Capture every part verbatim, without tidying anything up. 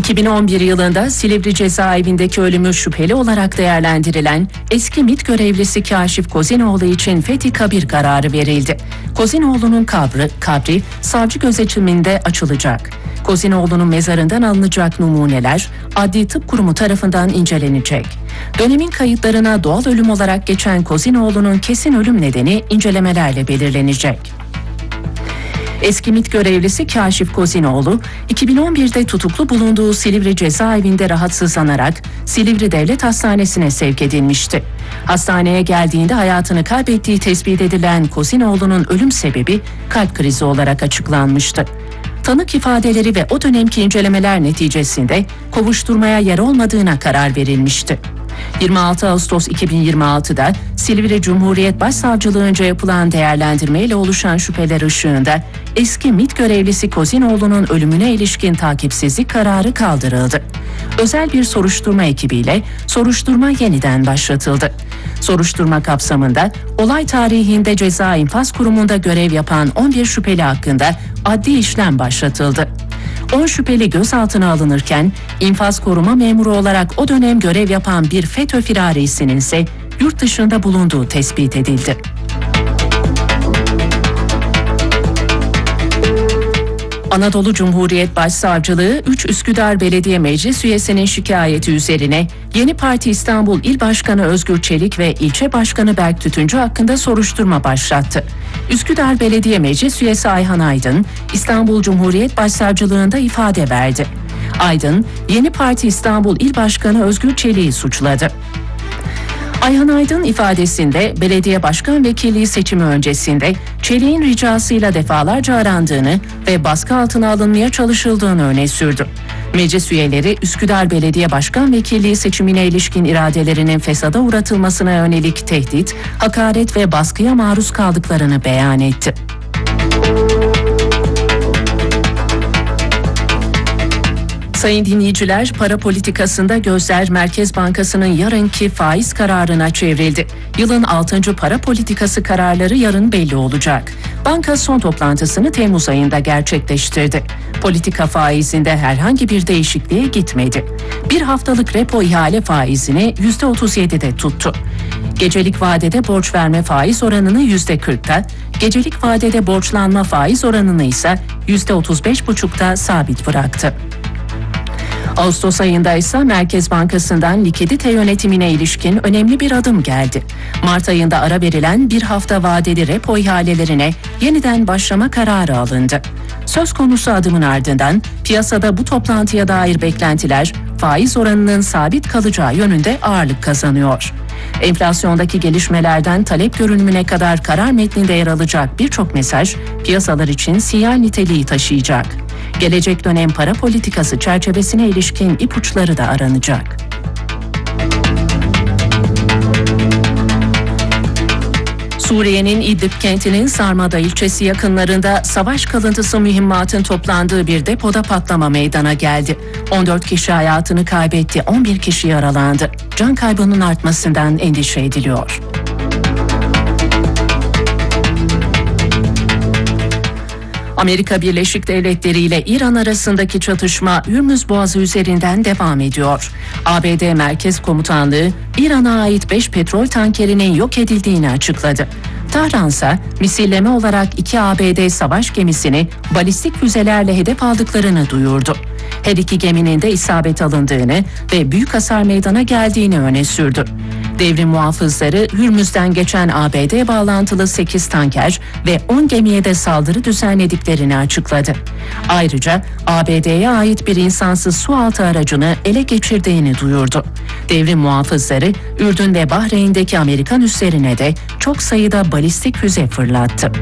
iki bin on bir yılında Silivri cezaevindeki ölümü şüpheli olarak değerlendirilen eski MİT görevlisi Kaşif Kozinoğlu için fethi kabir kararı verildi. Kozinoğlu'nun kabri, kabri savcı gözetiminde açılacak. Kozinoğlu'nun mezarından alınacak numuneler Adli Tıp Kurumu tarafından incelenecek. Dönemin kayıtlarına doğal ölüm olarak geçen Kozinoğlu'nun kesin ölüm nedeni incelemelerle belirlenecek. Eski MİT görevlisi Kaşif Kozinoğlu, iki bin on birde tutuklu bulunduğu Silivri cezaevinde rahatsızlanarak Silivri Devlet Hastanesi'ne sevk edilmişti. Hastaneye geldiğinde hayatını kaybettiği tespit edilen Kozinoğlu'nun ölüm sebebi kalp krizi olarak açıklanmıştı. Tanık ifadeleri ve o dönemki incelemeler neticesinde kovuşturmaya yer olmadığına karar verilmişti. yirmi altı Ağustos iki bin yirmi altıda Silivri Cumhuriyet Başsavcılığınca yapılan değerlendirmeyle oluşan şüpheler ışığında eski MİT görevlisi Kozinoğlu'nun ölümüne ilişkin takipsizlik kararı kaldırıldı. Özel bir soruşturma ekibiyle soruşturma yeniden başlatıldı. Soruşturma kapsamında olay tarihinde Ceza İnfaz Kurumu'nda görev yapan on bir şüpheli hakkında adli işlem başlatıldı. on şüpheli gözaltına alınırken infaz koruma memuru olarak o dönem görev yapan bir FETÖ firarisinin ise yurt dışında bulunduğu tespit edildi. Anadolu Cumhuriyet Başsavcılığı üç Üsküdar Belediye Meclis üyesinin şikayeti üzerine Yeni Parti İstanbul İl Başkanı Özgür Çelik ve İlçe Başkanı Berk Tütüncü hakkında soruşturma başlattı. Üsküdar Belediye Meclis üyesi Ayhan Aydın, İstanbul Cumhuriyet Başsavcılığında ifade verdi. Aydın, Yeni Parti İstanbul İl Başkanı Özgür Çelik'i suçladı. Ayhan Aydın ifadesinde belediye başkan vekilliği seçimi öncesinde Çelik'in ricasıyla defalarca arandığını ve baskı altına alınmaya çalışıldığını öne sürdü. Meclis üyeleri Üsküdar Belediye Başkan Vekilliği seçimine ilişkin iradelerinin fesada uğratılmasına yönelik tehdit, hakaret ve baskıya maruz kaldıklarını beyan etti. Sayın dinleyiciler, para politikasında gözler Merkez Bankası'nın yarınki faiz kararına çevrildi. Yılın altıncı para politikası kararları yarın belli olacak. Banka son toplantısını Temmuz ayında gerçekleştirdi. Politika faizinde herhangi bir değişikliğe gitmedi. Bir haftalık repo ihale faizini yüzde otuz yedide tuttu. Gecelik vadede borç verme faiz oranını yüzde kırkta, gecelik vadede borçlanma faiz oranını ise yüzde otuz beş buçukta sabit bıraktı. Ağustos ayında ise Merkez Bankası'ndan likidite yönetimine ilişkin önemli bir adım geldi. Mart ayında ara verilen bir hafta vadeli repo ihalelerine yeniden başlama kararı alındı. Söz konusu adımın ardından piyasada bu toplantıya dair beklentiler faiz oranının sabit kalacağı yönünde ağırlık kazanıyor. Enflasyondaki gelişmelerden talep görünümüne kadar karar metninde yer alacak birçok mesaj piyasalar için sinyal niteliği taşıyacak. Gelecek dönem para politikası çerçevesine ilişkin ipuçları da aranacak. Suriye'nin İdlib kentinin Sarmada ilçesi yakınlarında savaş kalıntısı mühimmatın toplandığı bir depoda patlama meydana geldi. on dört kişi hayatını kaybetti, on bir kişi yaralandı. Can kaybının artmasından endişe ediliyor. Amerika Birleşik Devletleri ile İran arasındaki çatışma Hürmüz Boğazı üzerinden devam ediyor. A B D Merkez Komutanlığı İran'a ait beş petrol tankerinin yok edildiğini açıkladı. Tahran ise misilleme olarak iki A B D savaş gemisini balistik füzelerle hedef aldıklarını duyurdu. Her iki geminin de isabet alındığını ve büyük hasar meydana geldiğini öne sürdü. Devrim muhafızları Hürmüz'den geçen A B D bağlantılı sekiz tanker ve on gemiye de saldırı düzenlediklerini açıkladı. Ayrıca A B D'ye ait bir insansız sualtı aracını ele geçirdiğini duyurdu. Devrim muhafızları Ürdün ve Bahreyn'deki Amerikan üslerine de çok sayıda balistik füze fırlattı.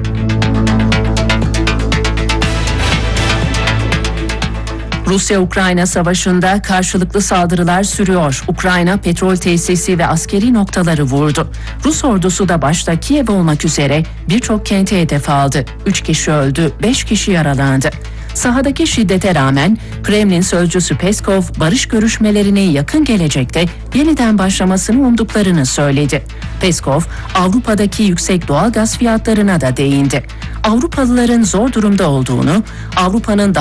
Rusya-Ukrayna savaşında karşılıklı saldırılar sürüyor. Ukrayna petrol tesisi ve askeri noktaları vurdu. Rus ordusu da başta Kiev olmak üzere birçok kenti hedef aldı. üç kişi öldü, beş kişi yaralandı. Sahadaki şiddete rağmen Kremlin sözcüsü Peskov, barış görüşmelerinin yakın gelecekte yeniden başlamasını umduklarını söyledi. Peskov, Avrupa'daki yüksek doğal gaz fiyatlarına da değindi. Avrupalıların zor durumda olduğunu, Avrupa'nın